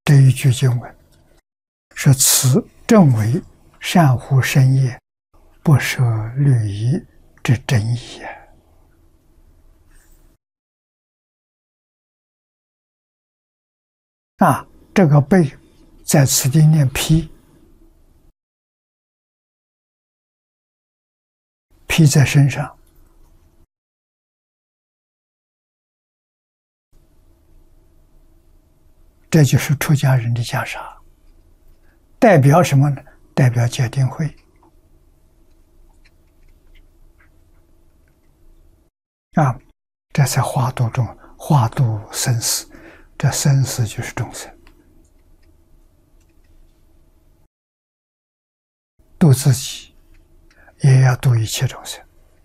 这一句经文是此正为善乎身业，不舍虑仪之真意啊！这个背在此地念披，披在身上，这就是出家人的袈裟，代表什么呢？代表戒定慧啊！这才化度生死，这生死就是众生，度自己也要度一切众生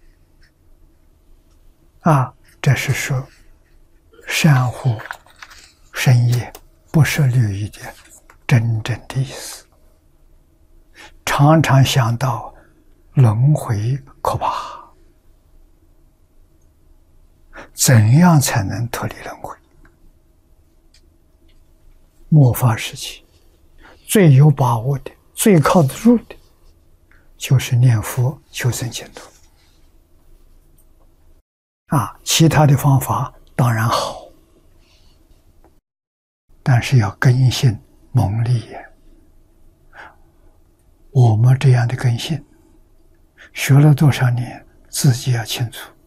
啊！这是说善乎身业，不舍虑仪的真正的意思。常常想到轮回可怕，怎样才能脱离轮回？末法时期最有把握的、最靠得住的，就是念佛求生净土啊！其他的方法当然好，但是要根性猛烈也。我们这样的根性，学了多少年，自己要清楚。